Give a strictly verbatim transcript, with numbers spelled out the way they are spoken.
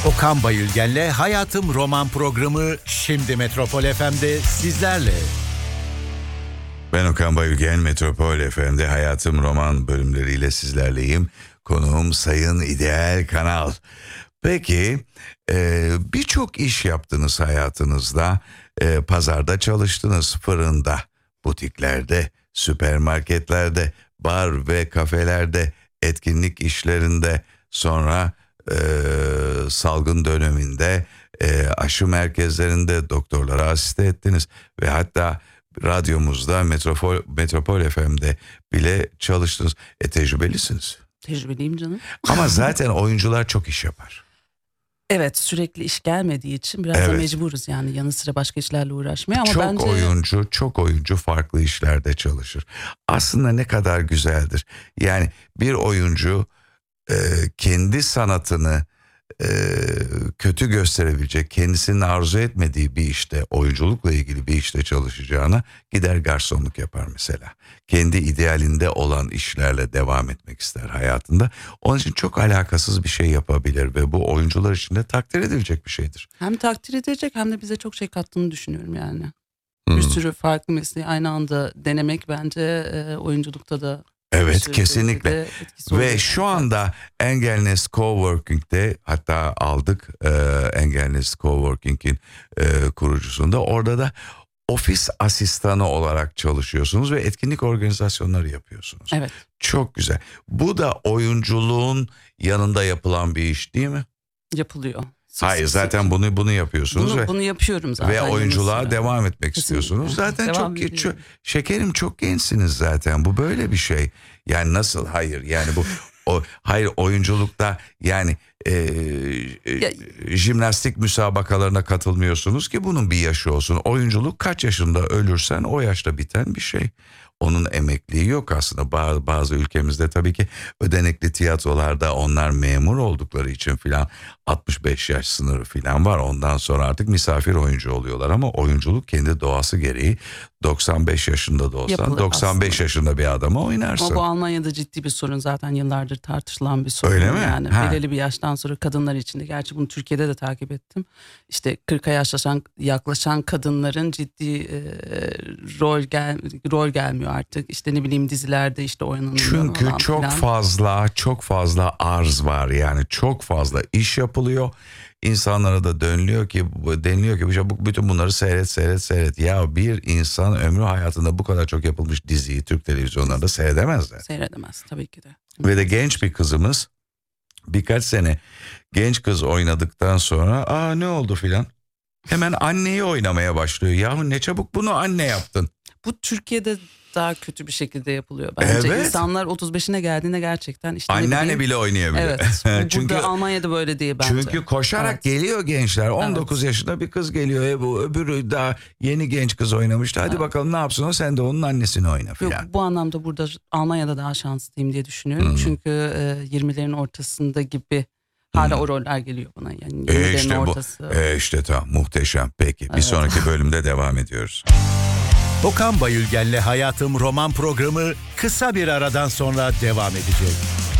Okan Bayülgen'le Hayatım Roman programı şimdi Metropol F M'de sizlerle. Ben Okan Bayülgen, Metropol F M'de Hayatım Roman bölümleriyle sizlerleyim. Konuğum Sayın İdeal Kanal. Peki e, birçok iş yaptınız hayatınızda. E, pazarda çalıştınız, fırında, butiklerde, süpermarketlerde, bar ve kafelerde, etkinlik işlerinde, sonra e, salgın döneminde e, aşı merkezlerinde doktorlara asiste ettiniz ve hatta radyomuzda Metropol, Metropol F M'de bile çalıştınız. E tecrübelisiniz. Tecrübeliyim canım. Ama zaten oyuncular çok iş yapar. Evet, sürekli iş gelmediği için biraz Evet. da mecburuz yani yanı sıra başka işlerle uğraşmaya ama çok bence... oyuncu, çok oyuncu farklı işlerde çalışır. Aslında ne kadar güzeldir. Yani bir oyuncu e, kendi sanatını e, kötü gösterebilecek, kendisinin arzu etmediği bir işte, oyunculukla ilgili bir işte çalışacağına gider garsonluk yapar mesela. Kendi idealinde olan işlerle devam etmek ister hayatında. Onun için çok alakasız bir şey yapabilir ve bu oyuncular için de takdir edilecek bir şeydir. Hem takdir edilecek hem de bize çok şey kattığını düşünüyorum yani. Hmm. Bir sürü farklı mesleği aynı anda denemek bence e, oyunculukta da... Evet, kesinlikle. Ve oluyor. şu anda Engelnest Coworking'de, hatta aldık e, Engelnest Coworking'in e, kurucusunda, orada da ofis asistanı olarak çalışıyorsunuz ve etkinlik organizasyonları yapıyorsunuz. Evet. Çok güzel. Bu da oyunculuğun yanında yapılan bir iş değil mi? Yapılıyor. Sık Hayır, sık zaten sık. bunu bunu yapıyorsunuz Bunu, ve bunu yapıyorum zaten. ve oyunculuğa yanı sıra. devam etmek Kesinlikle. istiyorsunuz. Zaten Devam çok, çok ediyorum. şekerim, çok gençsiniz zaten. Bu böyle bir şey. Yani nasıl hayır? Yani bu o hayır oyunculukta yani e, e, Ya- jimnastik müsabakalarına katılmıyorsunuz ki bunun bir yaşı olsun. Oyunculuk kaç yaşında ölürsen o yaşta biten bir şey. Onun emekliği yok aslında. Bazı, bazı ülkemizde tabii ki ödenekli tiyatrolarda onlar memur oldukları için filan altmış beş yaş sınırı filan var. Ondan sonra artık misafir oyuncu oluyorlar ama oyunculuk kendi doğası gereği doksan beş yaşında da olsan Yapılır doksan beş aslında. yaşında bir adamı oynarsın. Ama bu Almanya'da ciddi bir sorun, zaten yıllardır tartışılan bir sorun. Öyle mi? Yani Ha. belirli bir yaştan sonra kadınlar için de, gerçi bunu Türkiye'de de takip ettim. İşte kırka yaklaşan, yaklaşan kadınların ciddi e, rol gel, rol gelmiyor artık. İşte ne bileyim dizilerde işte oynanıyor Çünkü falan çok filan. fazla çok fazla arz var, yani çok fazla iş yapılıyor. İnsanlara da dönülüyor ki deniliyor ki bu bütün bunları seyret seyret seyret. Ya bir insan ömrü hayatında bu kadar çok yapılmış diziyi Türk televizyonlarında seyredemezler. Seyredemez tabii ki de. Ve de genç bir kızımız birkaç sene genç kız oynadıktan sonra aa ne oldu filan hemen anneyi oynamaya başlıyor. Yahu ne çabuk bunu anne yaptın. Bu Türkiye'de daha kötü bir şekilde yapılıyor bence. Evet. İnsanlar otuz beşine geldiğinde gerçekten işte ne Anneanne bileyim- bile oynayabilir. Evet. Bu Çünkü Burada Almanya'da böyle değil bence. Çünkü koşarak Evet. geliyor gençler. on dokuz Evet. yaşında bir kız geliyor. E bu öbürü daha yeni genç kız oynamıştı. Hadi Evet. bakalım ne yapsın o, sen de onun annesini oyna Yok, filan. bu anlamda burada Almanya'da daha şanslıyım diye düşünüyorum. Hmm. Çünkü e, yirmilerin ortasında gibi hala o roller geliyor bana. Yani E yirmilerin işte bu. ortası. E işte tamam, muhteşem. Peki bir Evet. sonraki bölümde devam ediyoruz. Okan Bayülgen'le Hayatım Roman programı kısa bir aradan sonra devam edecek.